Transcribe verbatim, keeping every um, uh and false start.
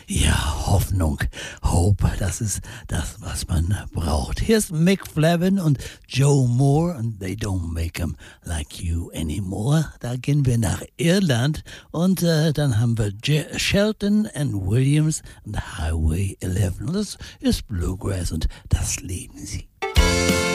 Ja, Hoffnung, Hope, das ist das, was man braucht. Hier ist Mick Flavin und Joe Moore und They Don't Make 'Em Like You Anymore. Da gehen wir nach Irland und äh, dann haben wir J- Shelton and Williams und Highway elf. Und das ist Bluegrass und das lieben sie.